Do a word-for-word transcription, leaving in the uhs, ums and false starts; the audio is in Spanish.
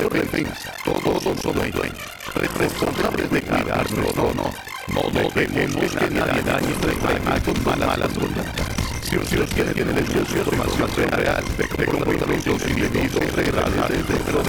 defensa. Todos somos dueños, responsables de cuidar nuestro honor. No dejemos que nadie dañe nuestra imagen con malas voluntades. Si usted tiene el negocio de información real de comportamientos indebidos reales dentro